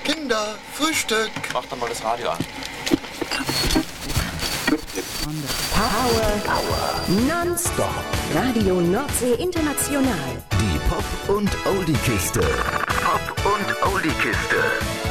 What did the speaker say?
Kinder, Frühstück. Mach doch mal das Radio an. Power nonstop. Radio Nordsee International. Die Pop- und Oldie-Kiste. Pop- und Oldie-Kiste.